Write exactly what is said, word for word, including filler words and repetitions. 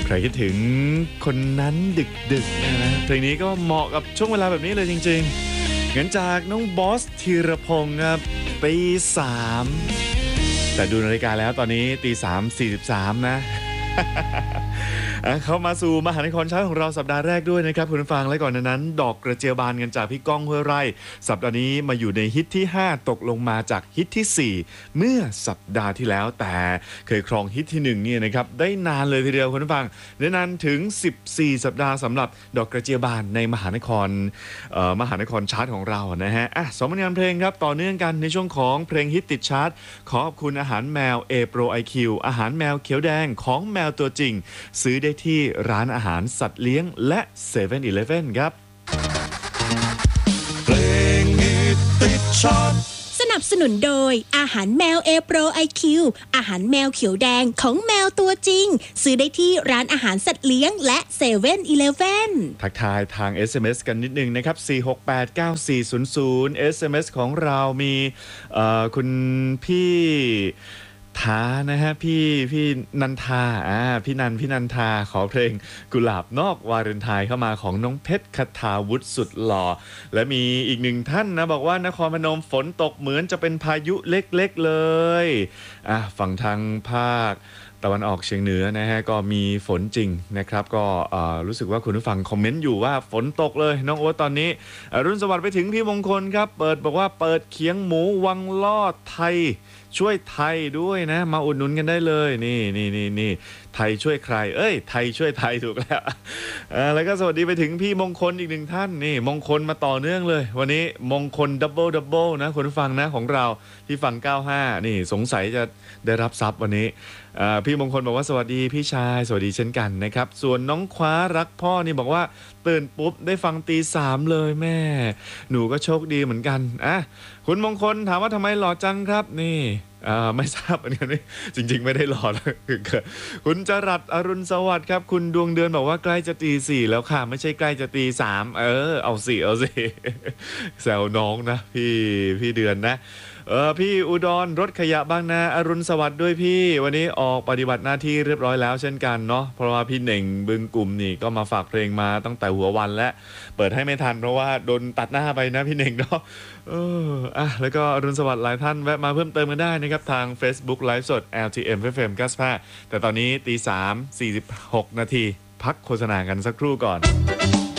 ใครคิดถึงคนนั้นดึกๆนะเพลงนี้ก็เหมาะกับช่วงเวลาแบบนี้เลยจริงๆงั้นจากน้องบอสธีรพงศ์ครับตีสามแต่ดูนาฬิกาแล้วตอนนี้ตีสามสี่สิบสามนะเข้ามาสู่มหานครเช้าของเราสัปดาห์แรกด้วยนะครับคุณผู้ฟังและก่อนนั้นดอกกระเจียวบานกันจากพี่ก้องห้วยไร่สัปดาห์นี้มาอยู่ในฮิตที่ห้าตกลงมาจากฮิตที่สี่เมื่อสัปดาห์ที่แล้วแต่เคยครองฮิตที่หนึ่งเนี่ยนะครับได้นานเลยทีเดียวคุณผู้ฟังได้นานถึงสิบสี่สัปดาห์สำหรับดอกกระเจียวบานในมหานครเอ่อมหานครชาร์ตของเรานะฮะอ่ะสองผลงานเพลงครับต่อเนื่องกันในช่วงของเพลงฮิตติดชาร์ตขอขอบคุณอาหารแมว A Pro ไอ คิว อาหารแมวเขียวแดงของแมวตัวจริงซื้อได้ที่ร้านอาหารสัตว์เลี้ยงและเซเว่นอีเลฟเว่นครับเพลงฮิตติดชาร์ตสนับสนุนโดยอาหารแมว A Pro ไอ คิว อาหารแมวเขียวแดงของแมวตัวจริงซื้อได้ที่ร้านอาหารสัตว์เลี้ยงและเซเว่นอีเลฟเว่นทักทายทาง เอส เอ็ม เอส กันนิดนึงนะครับสี่ หก แปด เก้า สี่ ศูนย์ ศูนย์ เอส เอ็ม เอส ของเรามีเอ่อคุณพี่ทานะฮะพี่พี่นันทาอ่าพี่นันพี่นันทาขอเพลงกุหลาบนอกวาเลนไทน์เข้ามาของน้องเพชรคทาวุฒิสุดหล่อและมีอีกหนึ่งท่านนะบอกว่านครพนมฝนตกเหมือนจะเป็นพายุเล็กๆเลยอ่ะฝั่งทางภาคตะวันออกเฉียงเหนือนะฮะก็มีฝนจริงนะครับก็รู้สึกว่าคุณผู้ฟังคอมเมนต์อยู่ว่าฝนตกเลยน้องโอ๊ตตอนนี้อรุณสวัสดิ์ไปถึงพี่มงคลครับเปิดบอกว่าเปิดเคียงหมูวังลอดไทยช่วยไทยด้วยนะมาอุดหนุนกันได้เลยนี่นี่นี่นี่ไทยช่วยใครเอ้ยไทยช่วยไทยถูกแล้วแล้วก็สวัสดีไปถึงพี่มงคลอีกหนึ่งท่านนี่มงคลมาต่อเนื่องเลยวันนี้มงคลดับเบิลดับเบิลนะคุณผู้ฟังนะของเราที่ฟังเก้าสิบห้านี่สงสัยจะได้รับทรัพย์วันนี้พี่มงคลบอกว่าสวัสดีพี่ชายสวัสดีเช่นกันนะครับส่วนน้องคว้ารักพ่อนี่บอกว่าตื่นปุ๊บได้ฟังตีสามเลยแม่หนูก็โชคดีเหมือนกันอ่ะคุณมงคลถามว่าทำไมหล่อจังครับนี่ไม่ทราบเหมือนกันนี่จริงๆไม่ได้หล่อนะคุณจรัสอรุณสวัสดิ์ครับคุณดวงเดือนบอกว่าใกล้จะตีสี่แล้วค่ะไม่ใช่ใกล้จะตีสามเออเอาสิเอาสิแซวน้องนะพี่พี่เดือนนะเออพี่อุดรรถขยะบางนาอรุณสวัสดิ์ด้วยพี่วันนี้ออกปฏิบัติหน้าที่เรียบร้อยแล้วเช่นกันเนาะเพราะว่าพี่เหน่งบึงกลุ่มนี่ก็มาฝากเพลงมาตั้งแต่หัววันและเปิดให้ไม่ทันเพราะว่าโดนตัดหน้าไปนะพี่เหน่งเนาะเอออ่ะแล้วก็อรุณสวัสดิ์หลายท่านแวะมาเพิ่มเติมกันได้นะครับทาง Facebook ไลฟ์สด แอล ที เอ็ม เอฟ เอ็ม เก้าสิบห้าแต่ตอนนี้ตีสามสี่สิบหกนาทีพักโฆษณากันสักครู่ก่อน